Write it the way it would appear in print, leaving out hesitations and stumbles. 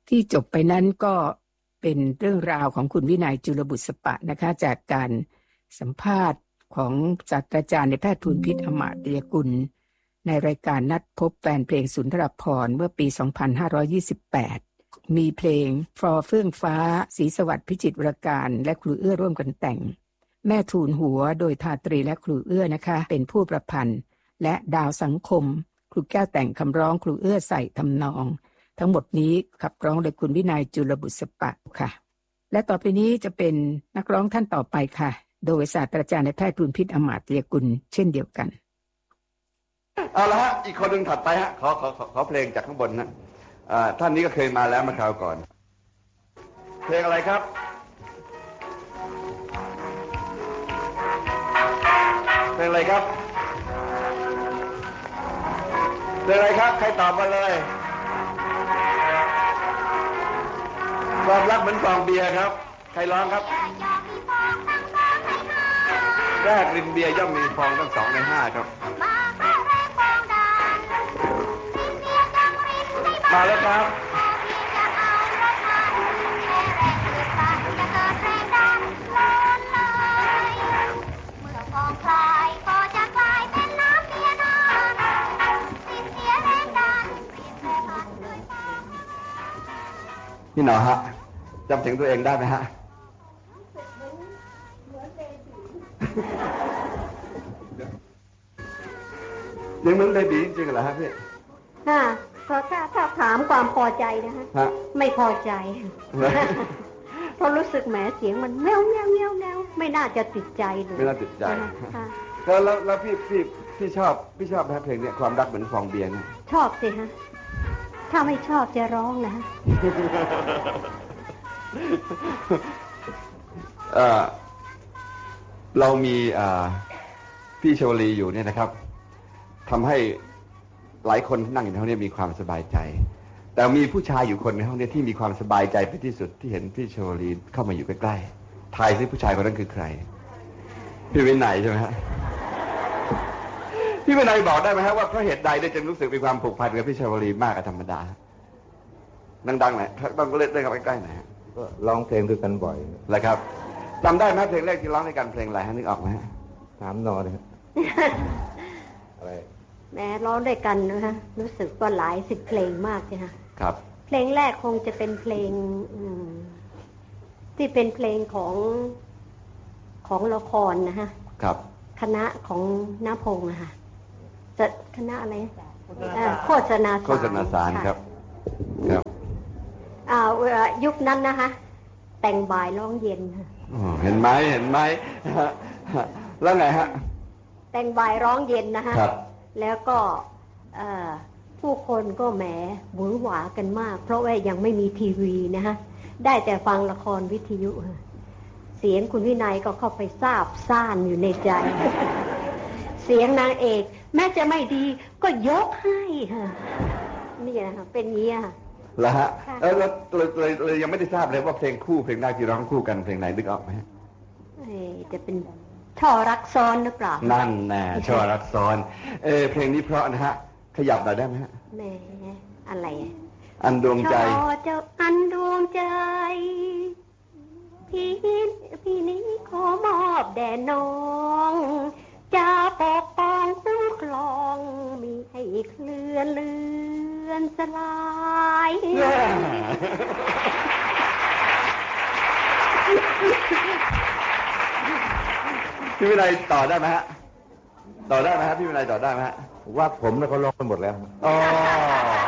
ที่จบไปนั้นก็เป็นเรื่องราวของคุณวินัยจุลบุษปะนะคะจากการสัมภาษณ์ของศาสตราจารย์ในแพทย์ทูลพิษอมาตยกุลในรายการนัดพบแฟนเพลงสุนทรภรณ์เมื่อปี 2528 มีเพลงฟอเฟื่องฟ้าศรีสวัสดิ์พิจิตรวรการและครูเอื้อร่วมกันแต่งแม่ทูลหัวโดยทาตรีและครูเอื้อนะคะเป็นผู้ประพันธ์และดาวสังคมครูแก้วแต่งคำร้องครูเอื้อใส่ทำนองทั้งหมดนี้ขับร้องโดยคุณวินัยจุลบุษปะค่ะและต่อไปนี้จะเป็นนักร้องท่านต่อไปค่ะโดยศาสตราจารย์ในแพทย์ทูลพิษอมาตยกุลเช่นเดียวกันเอาละฮะอีกคนหนึ่งถัดไปฮะขอเพลงจากข้างบนนะท่านนี้ก็เคยมาแล้วมาคราวก่อนเพลงอะไรครับเพลงอะไรครับเพลงอะไรครับใครตอบมาเลยความรักเหมือนฟองเบียร์ครับใครร้องครับแรกริมเบียร์ย่อมมีฟองทั้ง2 ใน 5ครับมาแล้วครับพี่หนอฮะจำเสียงตัวเองได้ไหมฮะยังเหมือนเบบีจริงๆเหรอฮะพี่ค่ะถ้าถามความพอใจนะฮะไม่พอใจเพราะรู้สึกแหมเสียงมันแมวไม่น่าจะติดใจเลยไม่น่าติดใจแล้วพี่ชอบนะเพลงนี้ความรักเหมือนฟองเบียร์เนี่ยชอบสิฮะถ้าไม่ชอบจะร้องนะฮะเรามีพี่ชวลีอยู่เนี่ยนะครับทำให้หลายคนนั่งอยู่ในห้องนี้มีความสบายใจแต่มีผู้ชายอยู่คนในห้องนี้ที่มีความสบายใจไปที่สุดที่เห็นพี่ชวลีเข้ามาอยู่ใกล้ๆทายซิผู้ชายคนนั้นคือใครพี่วินัยใช่ไหมฮะพี่วินัยบอกได้ไหมฮะว่าเพราะเหตุใดได้จึงรู้สึกมีความผูกพันกับพี่ชวลีมากกว่าธรรมดาดังๆหน่อยต้องเล่นได้กับใกล้ๆหน่อยก็ร้องเพลงด้วยกันบ่อยแหละครับจำได้ไหมเพลงแรกที่ร้องในการเพลงอะไรฮะนึกออกไหม 3 นอเลยอะไรแม่ร้องด้วยกันนะฮะรู้สึกว่าหลาย10 เพลงมากใช่ไหมครับเพลงแรกคงจะเป็นเพลงที่เป็นเพลงของละครนะฮะครับคณะของณพงษ์นะคะจะคณะอะไรโฆษณาสารครับยุคนั้นนะคะแต่งบ่ายร้องเย็นเห็นไหมแล้วไงฮะแต่งบ่ายร้องเย็นนะคะแล้วก็ผู้คนก็แหมหวือหวากันมากเพราะว่ายังไม่มีทีวีนะคะได้แต่ฟังละครวิทยุเสียงคุณวินัยก็เข้าไปซาบซ่านอยู่ในใจเสียงนางเอกแม้จะไม่ดีก็ยกให้ค่ะนี่นะคะเป็นงี้ค่ะแล้วฮะแล้วเลยยังไม่ได้ทราบเลยว่าเพลงคู่เพลงแรกที่ร้องคู่กันเพลงไหนนึกออกไหมจะเป็นช่อรักซ้อนหรือเปล่านั่นแน่ช่อรักซ้อนเพลงนี้เพราะนะฮะขยับหน่อยได้ไหมฮะแหมอะไรอันดวงใจเจ้าอันดวงใจพี่นี้ขอมอบแด่น้องจะปกป้องคุ้มครองมีให้เคลื่อนเลือนสลายพี่วินัยต่อได้ไหมฮะพี่วินัยต่อได้ไหมฮะว่าผมแล้วเขาร้องไปหมดแล้วอ๋อ